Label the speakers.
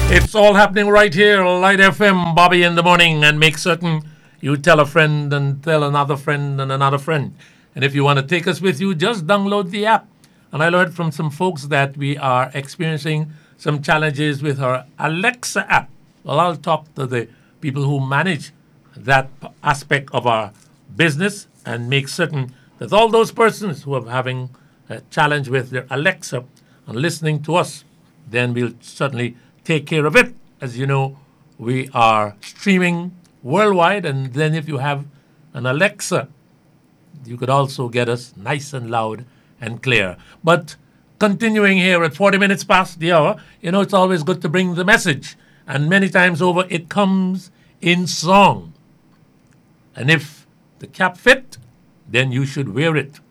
Speaker 1: It's all happening right here, Light FM, Bobby in the morning, and make certain you tell a friend and tell another friend and another friend. And if you want to take us with you, just download the app. And I learned from some folks that we are experiencing some challenges with our Alexa app. Well, I'll talk to the people who manage that aspect of our business and make certain that all those persons who are having a challenge with their Alexa and listening to us, then we'll certainly take care of it. As you know, we are streaming worldwide, and then if you have an Alexa, you could also get us nice and loud and clear. But continuing here at 40 minutes past the hour, it's always good to bring the message. And many times over, it comes in song. And if the cap fit, then you should wear it.